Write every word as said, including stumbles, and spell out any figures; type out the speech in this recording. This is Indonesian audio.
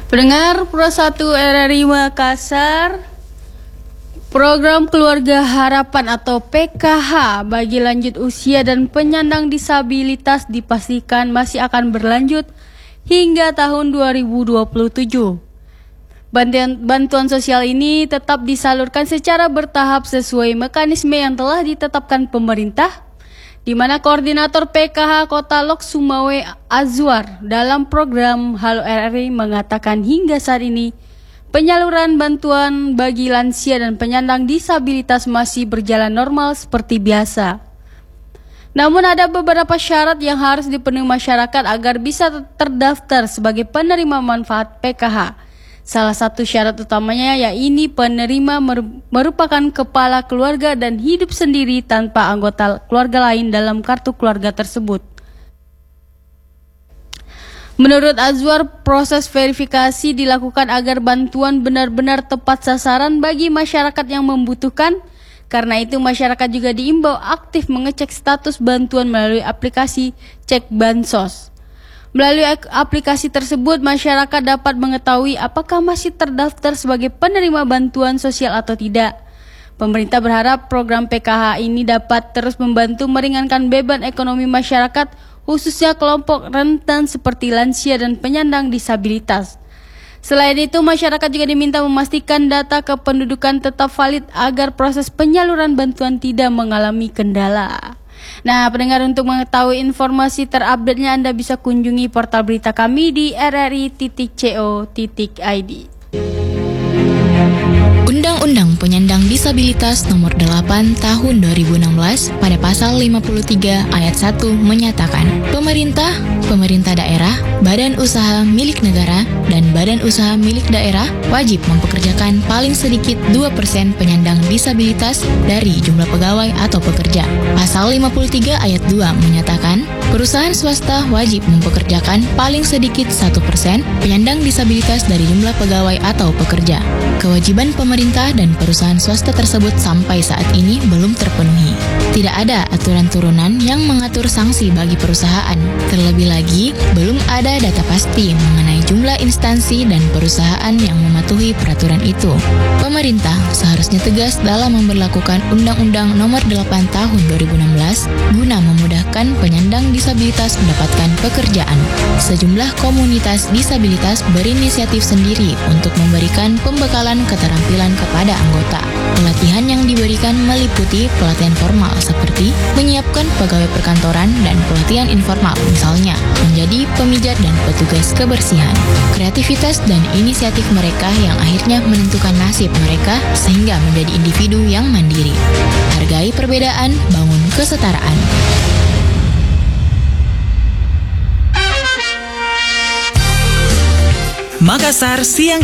Pendengar Pro satu R R I Makassar, program Keluarga Harapan atau P K H bagi lanjut usia dan penyandang disabilitas dipastikan masih akan berlanjut hingga tahun dua ribu dua puluh tujuh. Bantuan, bantuan sosial ini tetap disalurkan secara bertahap sesuai mekanisme yang telah ditetapkan pemerintah, di mana koordinator P K H Kota Lok Sumawe Azwar dalam program Halo R R I mengatakan hingga saat ini penyaluran bantuan bagi lansia dan penyandang disabilitas masih berjalan normal seperti biasa. Namun ada beberapa syarat yang harus dipenuhi masyarakat agar bisa terdaftar sebagai penerima manfaat P K H. Salah satu syarat utamanya yaitu penerima merupakan kepala keluarga dan hidup sendiri tanpa anggota keluarga lain dalam kartu keluarga tersebut. Menurut Azwar, proses verifikasi dilakukan agar bantuan benar-benar tepat sasaran bagi masyarakat yang membutuhkan. Karena itu masyarakat juga diimbau aktif mengecek status bantuan melalui aplikasi Cek Bansos. Melalui aplikasi tersebut, masyarakat dapat mengetahui apakah masih terdaftar sebagai penerima bantuan sosial atau tidak. Pemerintah berharap program P K H ini dapat terus membantu meringankan beban ekonomi masyarakat, khususnya kelompok rentan seperti lansia dan penyandang disabilitas. Selain itu, masyarakat juga diminta memastikan data kependudukan tetap valid agar proses penyaluran bantuan tidak mengalami kendala. Nah, pendengar, untuk mengetahui informasi terupdate-nya Anda bisa kunjungi portal berita kami di r r i titik co titik i d. Undang-Undang Penyandang Disabilitas Nomor delapan Tahun dua ribu enam belas pada pasal lima puluh tiga ayat satu menyatakan, pemerintah, pemerintah daerah, badan usaha milik negara, dan badan usaha milik daerah wajib mempekerjakan paling sedikit dua persen penyandang disabilitas dari jumlah pegawai atau pekerja. Pasal lima puluh tiga ayat dua menyatakan, perusahaan swasta wajib mempekerjakan paling sedikit satu persen penyandang disabilitas dari jumlah pegawai atau pekerja. Kewajiban pemerintah dan perusahaan swasta tersebut sampai saat ini belum terpenuhi. Tidak ada aturan turunan yang mengatur sanksi bagi perusahaan. Terlebih lagi, belum ada data pasti mengenai jumlah instansi dan perusahaan yang mematuhi peraturan itu. Pemerintah seharusnya tegas dalam memberlakukan Undang-Undang Nomor delapan Tahun dua ribu enam belas guna memudahkan penyandang disabilitas mendapatkan pekerjaan. Sejumlah komunitas disabilitas berinisiatif sendiri untuk memberikan pembekalan keterampilan kepada anggota. Pelatihan yang diberikan meliputi pelatihan formal seperti menyiapkan pegawai perkantoran dan pelatihan informal, misalnya menjadi pemijat dan petugas kebersihan. Kreativitas dan inisiatif mereka yang akhirnya menentukan nasib mereka sehingga menjadi individu yang mandiri. Hargai perbedaan, bangun kesetaraan. Makassar Siang